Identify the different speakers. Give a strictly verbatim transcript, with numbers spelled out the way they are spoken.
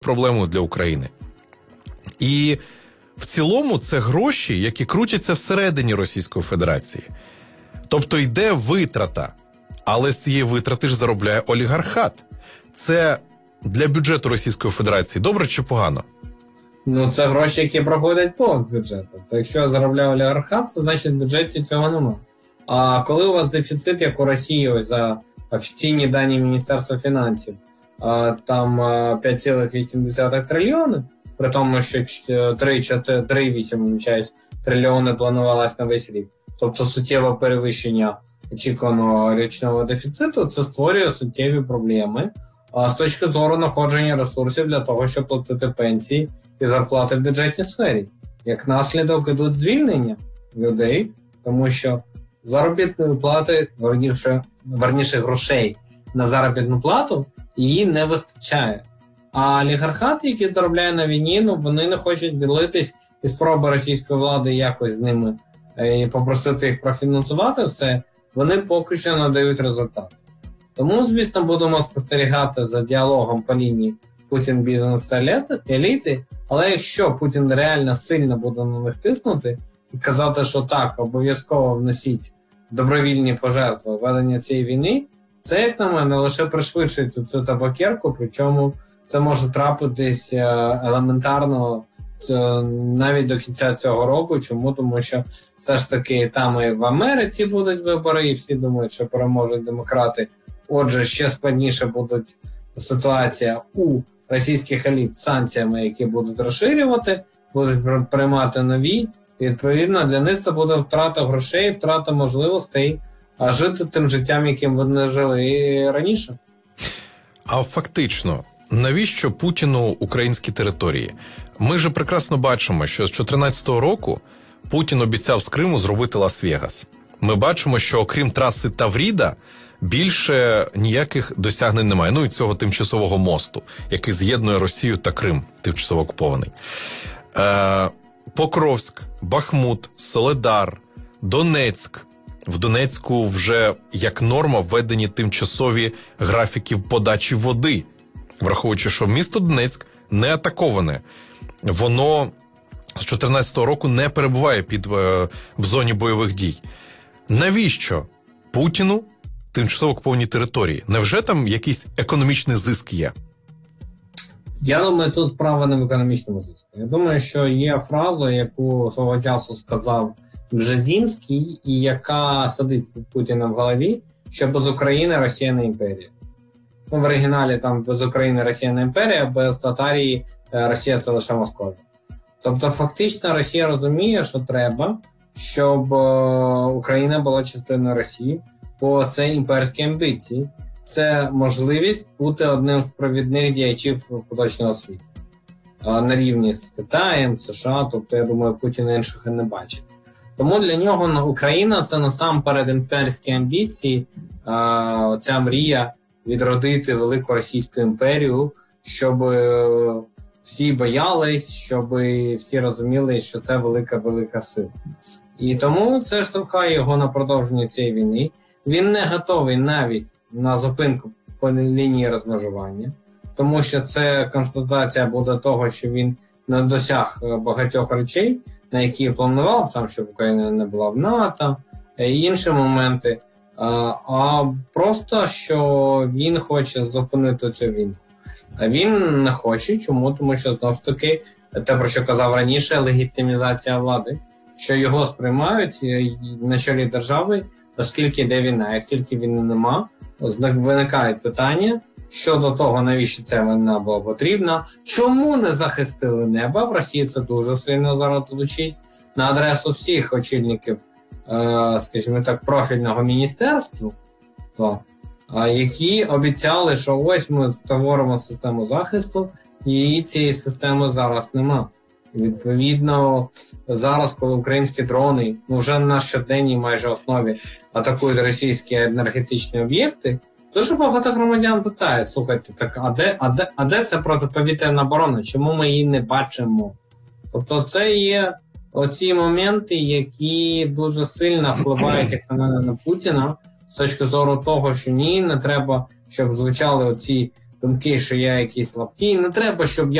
Speaker 1: проблемою для України. І в цілому це гроші, які крутяться всередині Російської Федерації. Тобто йде витрата, але з цієї витрати ж заробляє олігархат. Це для бюджету Російської Федерації добре чи погано?
Speaker 2: Ну, це гроші, які проходять повз бюджету. То якщо заробляє олігархат, це значить в бюджеті цього немає. А коли у вас дефіцит, як у Росії, ось за офіційні дані Міністерства фінансів, там п'ять цілих вісім десятих трильйони, при тому, що три цілих вісім трильйони планувалось на весь рік, тобто суттєве перевищення очікуваного річного дефіциту, це створює суттєві проблеми а з точки зору знаходження ресурсів для того, щоб платити пенсії і зарплати в бюджетній сфері. Як наслідок ідуть звільнення людей, тому що заробітної плати, верніше, верніше грошей на заробітну плату, її не вистачає. А олігархати, які заробляють на війні, ну вони не хочуть ділитись, і спроби російської влади якось з ними і попросити їх профінансувати все, вони поки що надають результат. Тому, звісно, будемо спостерігати за діалогом по лінії Путін-бізнес та еліти, але якщо Путін реально сильно буде на них тиснути і казати, що так, обов'язково внесіть добровільні пожертви ведення цієї війни, це, як на мене, лише пришвидшує цю, цю табакерку, причому це може трапитись елементарно навіть до кінця цього року. Чому? Тому що все ж таки там і в Америці будуть вибори, і всі думають, що переможуть демократи. Отже, ще складніше буде ситуація у російських еліт з санкціями, які будуть розширювати, будуть приймати нові. І, відповідно, для них це буде втрата грошей, втрата можливостей а жити тим життям, яким вони жили раніше.
Speaker 1: А фактично, навіщо Путіну українські території? Ми ж прекрасно бачимо, що з дві тисячі чотирнадцятого року Путін обіцяв з Криму зробити Лас-Вегас. Ми бачимо, що окрім траси Тавріда, більше ніяких досягнень немає. Ну і цього тимчасового мосту, який з'єднує Росію та Крим, тимчасово окупований. Е, Покровськ, Бахмут, Соледар, Донецьк. В Донецьку вже як норма введені тимчасові графіки подачі води, враховуючи, що місто Донецьк не атаковане. Воно з чотирнадцятого року не перебуває під, в зоні бойових дій. Навіщо Путіну тимчасово окуповані території? Невже там якийсь економічний зиск є?
Speaker 2: Я думаю, тут справа не в економічному зиску. Я думаю, що є фраза, яку свого часу сказав Бжезінський, і яка сидить у Путіна в голові, що без України Росія не імперія. Ну, в оригіналі там без України Росія не імперія, без Татарії Росія це лише Московія. Тобто фактично Росія розуміє, що треба, щоб Україна була частиною Росії, бо це імперські амбіції. Це можливість бути одним з провідних діячів поточного світу. На рівні з Китаєм, США, тобто, я думаю, Путін інших і не бачить. Тому для нього Україна – це насамперед імперські амбіції, ця мрія відродити велику Російську імперію, щоб всі боялись, щоб всі розуміли, що це велика-велика сила. І тому це штовхає його на продовження цієї війни. Він не готовий навіть на зупинку по лінії розмежування, тому що це констатація буде того, що він не досяг багатьох речей, на які планував, там, щоб Україна не була в НАТО, і інші моменти, а просто, що він хоче зупинити цю війну. А він не хоче. Чому? Тому що, знову ж таки, те, про що казав раніше, легітимізація влади, що його сприймають на чолі держави, оскільки йде війна. Як тільки війни нема, виникають питання щодо того, навіщо ця війна була потрібна, чому не захистили неба. В Росії це дуже сильно зараз звучить на адресу всіх очільників, скажімо так, профільного міністерства, то, які обіцяли, що ось ми створимо систему захисту, і цієї системи зараз нема. Відповідно, зараз, коли українські дрони ну, вже на щоденній майже основі атакують російські енергетичні об'єкти, дуже багато громадян питають, слухайте, так а де, а де, а де це протиповітряна оборона? Чому ми її не бачимо? Тобто це є оці моменти, які дуже сильно впливають, як на мене, на Путіна, з точки зору того, що ні, не треба, щоб звучали оці думки, що я якийсь слабкий. Не треба, щоб я